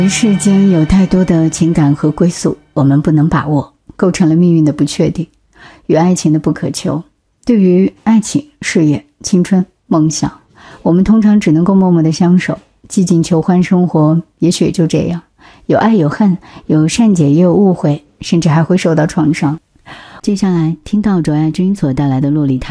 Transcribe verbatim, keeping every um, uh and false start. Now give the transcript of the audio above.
人世间有太多的情感和归宿，我们不能把握，构成了命运的不确定与爱情的不可求。对于爱情、事业、青春、梦想，我们通常只能够默默的相守，寂静求欢生活也许也就这样，有爱有恨，有善解也有误会，甚至还会受到创伤。接下来听到卓爱君所带来的洛丽塔。